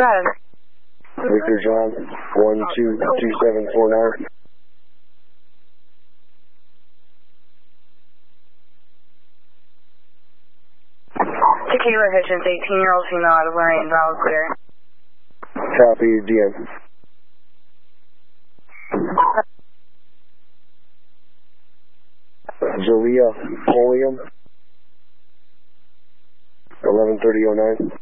ahead. Victor John, 122749. Tequila Hitchens, 18-year-old female out of Lorraine, valid clear. Copy, DM. Zalia Polium, 113009.